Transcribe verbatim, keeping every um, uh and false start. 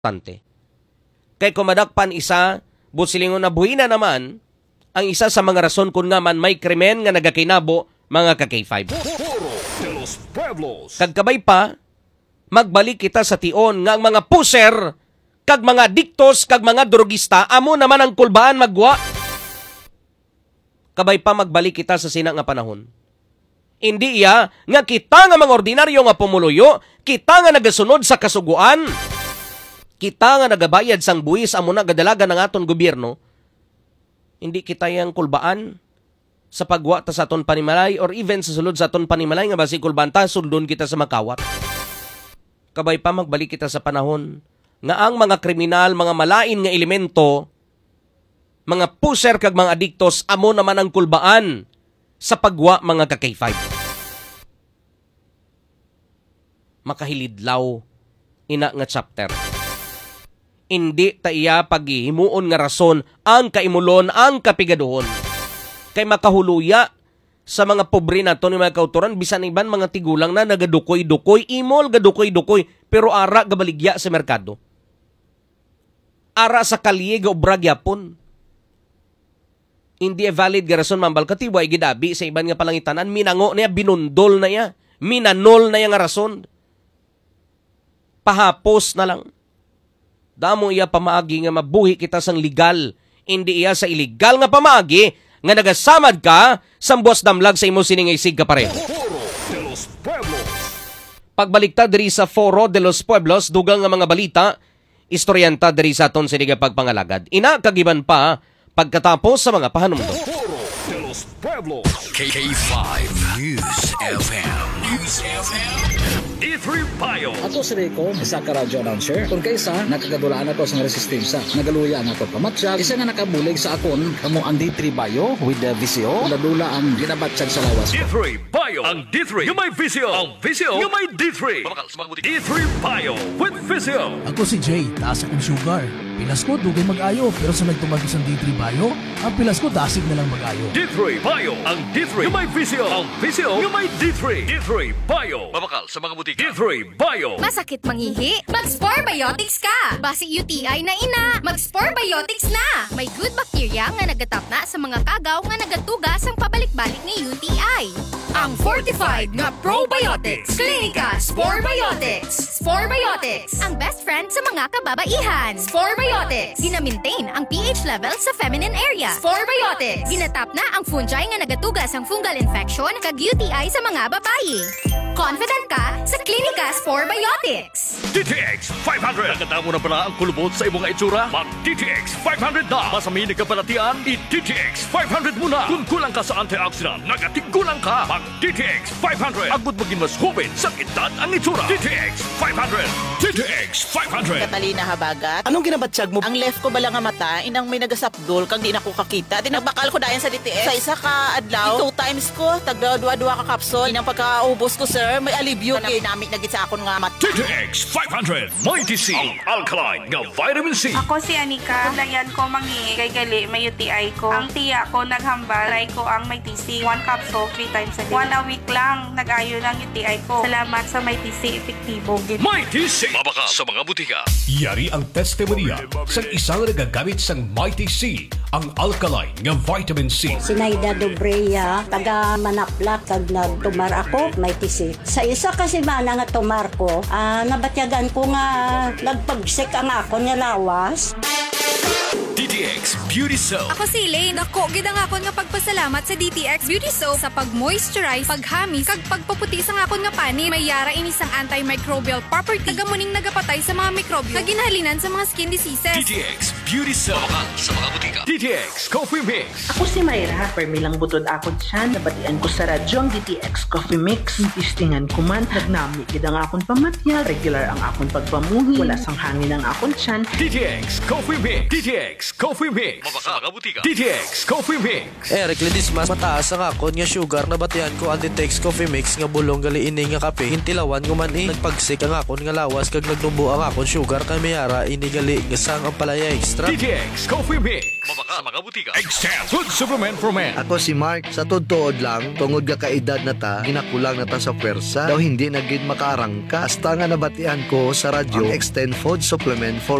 tante. Kay kumadakpan isa, busilingon na buhina naman, ang isa sa mga rason kung nga man may krimen nga nagakinabo mga ka-K five. Kagkabay pa, magbalik kita sa tion nga ang mga puser, kag mga diktos, kag mga drogista, amo naman ang kulbaan magwa. Kabay pa magbalik kita sa sina nga panahon. Hindi iya nga kita nga mga ordinaryo nga pumuluyo, kita nga nagasunod sa kasuguan, kita nga nagabayad sang buwis amo na gadalaga ng aton gobyerno, hindi kita yang kulbaan sa pagwa ta sa aton panimalay or even sa sulod sa aton panimalay nga basi kulbaan ta, sundon kita sa makawat. Kabay pa magbalik kita sa panahon nga ang mga kriminal, mga malain nga elemento, mga puser kag mga adiktos, amo naman ang kulbaan sa pagwa mga ka-K five. Makahilidlaw ina nga chapter. Hindi ta iya paghihimuon nga rason ang kaimulon, ang kapigaduhon. Kay makahuluya sa mga pobre nato ni mga kauturan, bisan iban mga tigulang na nagadukoy-dukoy, imol gadukoy-dukoy, pero ara gabaligya sa merkado. Ara sa kalye ga obra gyapon. Hindi valid ga rason mambal katiway gidabi sa iban nga palangitanan, minango niya, binundol na ya, minanol na ya nga rason. Pahapos na lang. Damo iya pamaagi nga mabuhi kita sang legal, hindi iya sa illegal nga pamaagi nga nagasamad ka sa buwas damlag sa imo sining isig ka pare. Pagbaliktad diri sa Foro de los Pueblos, dugang nga mga balita, istoryanta diri sa aton siniga pagpangalagad. Ina kagiban pa pagkatapos sa mga pahanumdom. K five News F M. News F M. E three Payo. Ako si Rico, isa ka radyo announcer. Kung kaysa, nakagadulaan ako sa resistensya. Nagaluya ang ako pamatsyag. Isa nga nakabulig sa akon, kamo ang D three Payo with the V C O. Ladula ang ginabatsyag sa lawas ko. D three Payo. Ang D three, yung may V C O. Ang V C O, yung may D three. D three Payo with V C O. Ako si Jay, taas akong sugar. Pilas ko, dugay mag-ayo. Pero sa nagtumagos ang D three Payo, ang pilas ko, dasig na lang mag-ayo. D three Payo. Ang D three, yung may V C O. Ang V C O, yung may D three. D three Payo. Mabakal sa mga butika. D three Payo. Masakit mangihi? Mag-Sporebiotics ka! Basi U T I na ina, mag-Sporebiotics na! May good bacteria nga nagatap na sa mga kagaw nga nagatugas ang pabalik-balik ni U T I. Ang fortified nga probiotics. Clinica Sporebiotics. Sporebiotics, ang best friend sa mga kababaihan. Sporebiotics, gina-maintain ang pH level sa feminine area. Sporebiotics, ginatap na ang fungi nga nagatugas ang fungal infection kag U T I sa mga babayi. Confident ka sa Clinica Sporebiotics. D T X five hundred. Nakatamo na pala ang kulubot sa imong itsura? Mag-D T X five hundred na. Masaminig ka palatian, i-D T X five hundred muna. Kung kulang ka sa antioxidant, nagatigulang ka. Mag-D T X five hundred. Agud maging mas hubin sa edad ang itsura. D T X five hundred. D T X five hundred. Katalina Habagat. Anong ginabatsyag mo? Ang left ko bala nga mata, inang may nagasapdol kang di na ko kakita. Tinabakal ko dayan sa D T X. Sa isa ka adlaw, two times ko, tagdawa-dua ka kapsol. Inang pagkaubos ko, sir, may alibyo kay nami nagit sa akon nga mata. D T X five hundred. Mighty C. Ang alkaline nga vitamin C. Ako si Anika. Dayan ko mangi kay gali may U T I ko. Ang tiya ko naghambal. Try ko ang may T C. One capsule, three times a day. One a week lang. Nag-ayo ng U T I ko. Salamat sa may T C. Epektibo. Mighty C. Mabaka sa mga butika. Yari ang testimonya sa isang nagagamit sang Mighty C. Ang alkaline nga vitamin C. Sinaida Dobreya, taga Manaplak, kag nagtumar ako, may tisi. Sa isa kasi mana nga tumar ko, ah, nabatyagan ko nga nagpagsik ang ako nga lawas. D T X Beauty Soap. Ako si Elaine. Dako, gid ang akon nga pagpasalamat sa D T X Beauty Soap sa pag-moisturize, paghamis, kag pagpaputi sa akon nga pani. May yara ini sang antimicrobial property. Tagamuning nagapatay sa mga mikrobyo kag ginahalinan sa mga skin diseases. D T X Beauty Soap. Mabakal sa mga butika. D T X Coffee Mix. Ako si Mayra. Permilang butod akon siya. Nabatian ko sa radyo ang D T X Coffee Mix. Istingan ko man. Nagnami gid ang akon pamatya. Regular ang akon pagpamuhi. Wala sang hangin ang akon siyan. D T X Coffee Mix. D T X Coffee Mix. Mabaka mga butika. D T X Coffee Mix. Eric Ledismas, mataas ang akon nga sugar na batian ko ang D T X Coffee Mix nga bulong gali ini nga kape. Hintilawan ko man eh. Nagpagsik ang akon nga lawas kag nagnubo ang akon sugar kay mayara ini gali nga sang ang palaya extra. D T X Coffee Mix. Mabaka mga butika. Extend Food Supplement for Men. Ako si Mark, sa todtood lang, tungod ka kaedad na ta, ginakulang na ta sa pwersa, daw hindi nagid makaarangka. Hasta nga nabatian ko sa radyo, Extend Food Supplement for